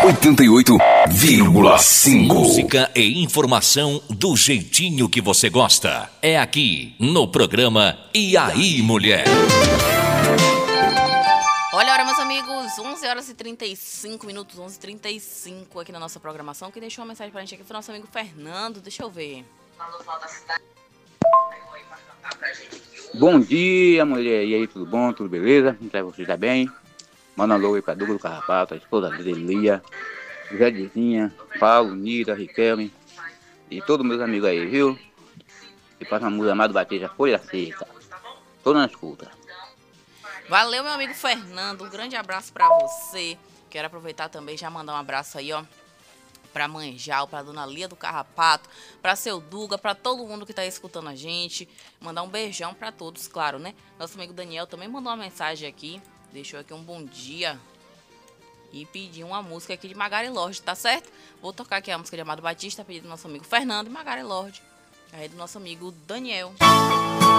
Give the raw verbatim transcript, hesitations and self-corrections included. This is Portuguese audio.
oitenta e oito vírgula cinco. Música e informação do jeitinho que você gosta. É aqui no programa E aí, Mulher? Olha, olha, meus amigos, onze horas e trinta e cinco minutos, onze e trinta e cinco aqui na nossa programação. Quem deixou uma mensagem pra gente aqui foi o nosso amigo Fernando. Deixa eu ver. Bom dia, mulher. E aí, tudo bom? Tudo beleza? Então, você tá bem? Manda um alô aí pra Douglas Carrapato, a esposa dele, Lia, Jadizinha, Paulo, Nira, Riquelme e todos meus amigos aí, viu? E passa uma música Amado Batista, Folha Seca. Tô na escuta. Valeu, meu amigo Fernando. Um grande abraço pra você. Quero aproveitar também e já mandar um abraço aí, ó, pra mãe Jal, pra dona Lia do Carrapato, pra seu Duga, pra todo mundo que tá aí escutando a gente. Mandar um beijão pra todos, claro, né? Nosso amigo Daniel também mandou uma mensagem aqui. Deixou aqui um bom dia. E pediu uma música aqui de Magari Lorde, tá certo? Vou tocar aqui a música de Amado Batista, pedido do nosso amigo Fernando e Magari Lorde. Aí do nosso amigo Daniel.